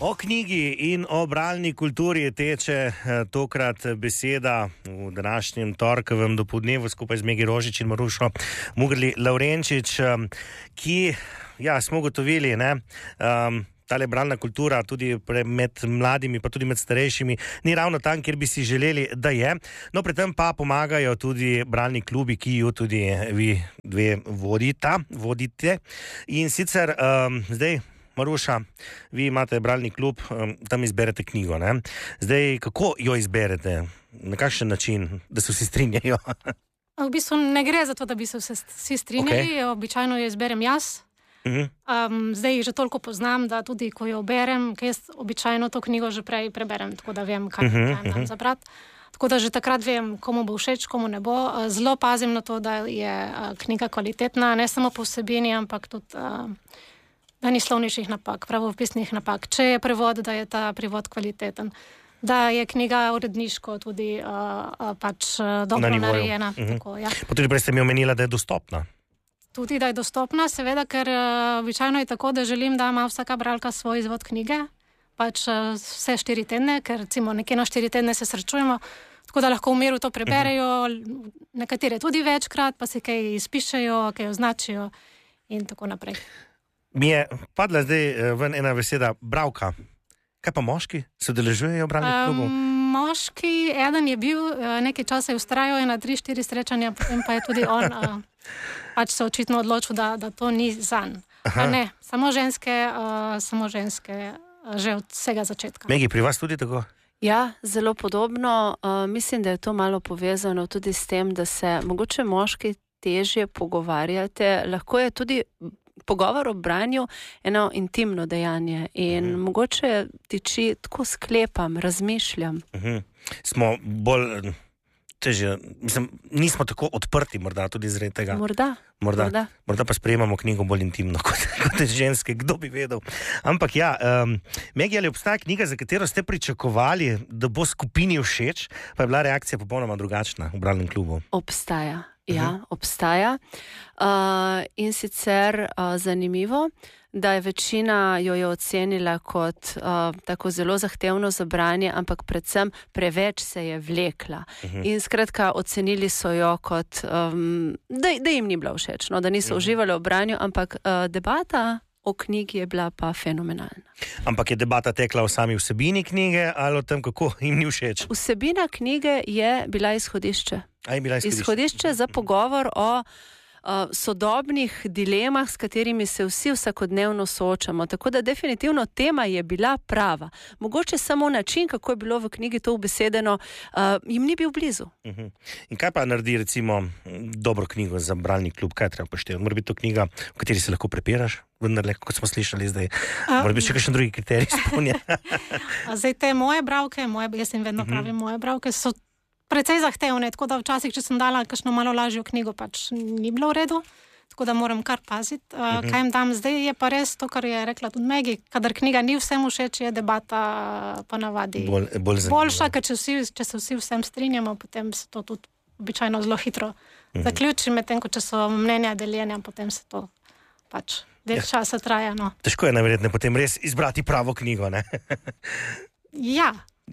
O knjigi in o bralni kulturi teče tokrat beseda v današnjem torkovem dopoldnevu skupaj z Megi Rožič in Marušo Mugrli Lavrenčič, ki, smo gotovili, tale bralna kultura tudi med mladimi, pa tudi med starejšimi, ni ravno tam, kjer bi si želeli, da je. No, pri tem pa pomagajo tudi bralni klubi, ki jo tudi vi dve vodite. In sicer zdaj, Maruša, vi imate bralni klub, tam izberete knjigo, ne? Zdaj, kako jo izberete? Na kakšen način, da se vsi strinjajo? V bistvu ne gre za to, da bi se vsi strinjali, Običajno jo izberem jaz. Zdaj že toliko poznam, da tudi ko jo berem, ker jaz običajno to knjigo že prej preberem, tako da vem, kaj dam za brati. Tako da že takrat vem, komu bo všeč, komu ne bo. Zelo pazim na to, da je knjiga kvalitetna, ne samo po vsebini, ampak tudi da ni slovničnih napak, pravopisnih napak. Če je prevod, da je ta prevod kvaliteten. Da je knjiga uredniško tudi dobro narejena. Tako, ja. Pa tudi prej ste mi omenila, da je dostopna. Tudi, da je dostopna, seveda, ker običajno je tako, da želim, da ima vsaka bralka svoj izvod knjige, vse 4 tedne, ker recimo nekje na 4 tedne se srečujemo, tako da lahko v miru to preberejo, nekatere tudi večkrat, pa se kaj izpišejo, kaj označijo in tako naprej. Mi je padla zdaj ven ena beseda, bralka. Kaj pa moški? Se udeležujejo v bralnih klubov? Moški, eden je bil, nekaj časa je vztrajal, na 3-4 srečanja, potem pa je tudi on se očitno odločil, da to ni zanj. Ne, samo ženske že od vsega začetka. Megi, pri vas tudi tako? Ja, zelo podobno. Mislim, da je to malo povezano tudi s tem, da se mogoče moški težje pogovarjate. Lahko je tudi pogovor o branju eno intimno dejanje in mogoče tiči, tako sklepam, razmišljam. Smo bolj težje, nismo tako odprti morda tudi zaradi tega. Morda pa sprejemamo knjigo bolj intimno kot ženske, kdo bi vedel. Ampak Megi, ali obstaja knjiga, za katero ste pričakovali, da bo skupini všeč, pa je bila reakcija popolnoma drugačna v bralnem klubu? Obstaja. Ja, obstaja. In sicer zanimivo, da je večina jo je ocenila kot tako zelo zahtevno za branje, ampak predvsem preveč se je vlekla. In skratka, ocenili so jo kot, da jim ni bila všeč, da niso uživali v branju, ampak debata o knjigi je bila pa fenomenalna. Ampak je debata tekla o sami vsebini knjige ali o tem, kako jim ni všeč? Vsebina knjige je bila izhodišče. Izhodišče za pogovor o sodobnih dilemah, s katerimi se vsi vsakodnevno soočamo. Tako da definitivno tema je bila prava. Mogoče samo način, kako je bilo v knjigi to ubesedeno, jim ni bil blizu. In kaj pa naredi recimo dobro knjigo za bralni klub? Kaj treba poštevati? Mora biti to knjiga, v kateri se lahko prepiraš? Vendarle, kot smo slišali zdaj, mora biti še kakšen drugi kriterij izpolnjen. Zdaj te moje bralke, jaz jim vedno pravim, moje bralke so precej zahtevne, tako da včasih, če sem dala kakšno malo lažjo knjigo, ni bilo v redu, tako da moram kar paziti. Kaj jim dam zdaj, je pa res to, kar je rekla tudi Megi, kadar knjiga ni vsem všeč, je debata ponavadi boljša, ker če se vsi vsem strinjamo, potem se to tudi običajno zelo hitro zaključi, medtem ko če so mnenja deljena, potem se to del časa traja. Težko je najverjetneje potem res izbrati pravo knjigo, ne? Ja.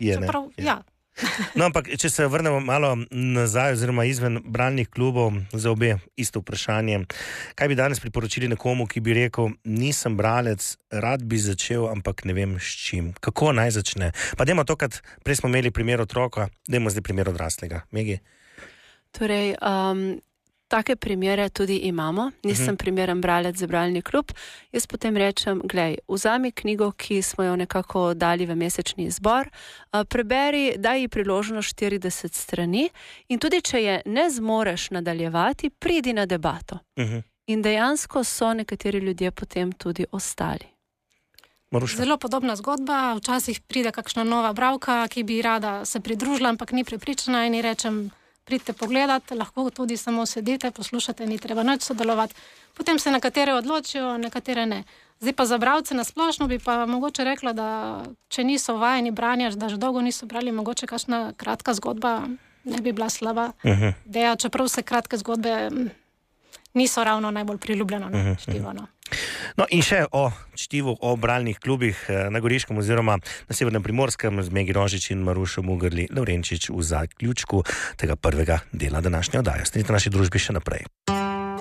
No, ampak če se vrnemo malo nazaj oziroma izven bralnih klubov, za obe isto vprašanje. Kaj bi danes priporočili nekomu, ki bi rekel, nisem bralec, rad bi začel, ampak ne vem s čim. Kako naj začne? Pa dajmo to, kad prej smo imeli primer otroka, dajmo zdaj primer odraslega. Megi? Torej, take primere tudi imamo. Nisem primeren bralec za bralni klub. Jaz potem rečem, glej, vzami knjigo, ki smo jo nekako dali v mesečni izbor, preberi, daj ji priložnost 40 strani in tudi, če je ne zmoreš nadaljevati, pridi na debato. In dejansko so nekateri ljudje potem tudi ostali. Maruša. Zelo podobna zgodba. Včasih pride kakšna nova bralka, ki bi rada se pridružila, ampak ni prepričana in ji rečem, pridite pogledati, lahko tudi samo sedite, poslušate, ni treba nič sodelovati. Potem se nekatere odločijo, nekatere ne. Zdaj pa za bralce na splošno bi pa mogoče rekla, da če niso vajeni branja, da že dolgo niso brali, mogoče kakšna kratka zgodba ne bi bila slaba. Čeprav se kratke zgodbe niso ravno najbolj priljubljeno štivo. No in še o čtivu o bralnih klubih na Goriškem oziroma na Severnem Primorskem z Megi Rožič in Marušo Mugrli Lavrenčič v zaključku tega prvega dela današnje oddaje. Ostanite v naši družbi še naprej.